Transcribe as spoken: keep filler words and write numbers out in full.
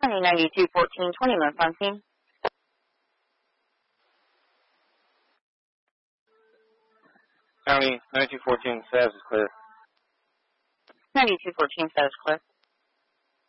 County ninety-two fourteen twenty minutes on scene. County ninety-two fourteen, status is clear. ninety-two fourteen status clear.